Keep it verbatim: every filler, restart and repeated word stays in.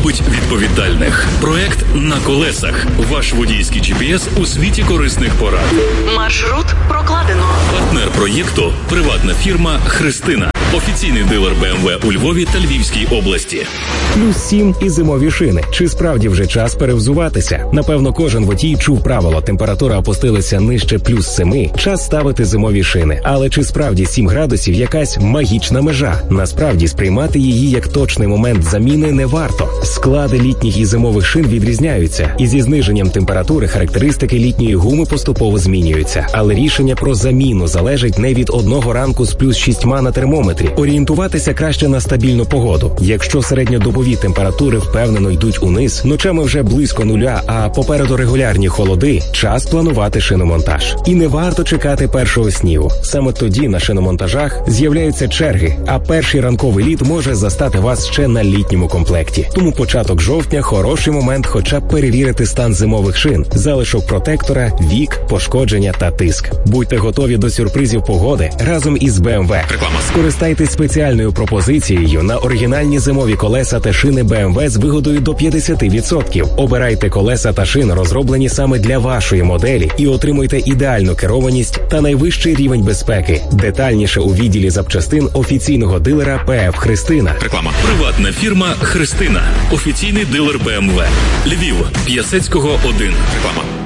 любить відповідальних. Проект «На колесах». Ваш водійський джі пі ес у світі корисних порад. Маршрут прокладено. Партнер проєкту – приватна фірма «Христина». Офіційний дилер бе ем ве у Львові та Львівській області. Плюс сім і зимові шини. Чи справді вже час перевзуватися? Напевно, кожен водій чув правило. Температура опустилася нижче плюс семи. Час ставити зимові шини. Але чи справді сім градусів якась магічна межа? Насправді, сприймати її як точний момент заміни не варто. Склади літніх і зимових шин відрізняються. І зі зниженням температури характеристики літньої гуми поступово змінюються. Але рішення про заміну залежить не від одного ранку з плюс шістьма на термометрі. Орієнтуватися краще на стабільну погоду. Якщо середньодобові температури впевнено йдуть униз, ночами вже близько нуля, а попереду регулярні холоди, час планувати шиномонтаж. І не варто чекати першого снігу. Саме тоді на шиномонтажах з'являються черги, а перший ранковий лід може застати вас ще на літньому комплекті. Тому початок жовтня – хороший момент хоча б перевірити стан зимових шин, залишок протектора, вік, пошкодження та тиск. Будьте готові до сюрпризів погоди разом із бе ем ве. Реклама. Скористайтесь спеціальною пропозицією на оригінальні зимові колеса та шини бе ем ве з вигодою до п'ятдесят відсотків. Обирайте колеса та шини, розроблені саме для вашої моделі, і отримуйте ідеальну керованість та найвищий рівень безпеки. Детальніше у відділі запчастин офіційного дилера пе еф «Христина». Реклама. Приватна фірма «Христина». Офіційний дилер бе ем ве. Львів. П'ясецького, один. Реклама.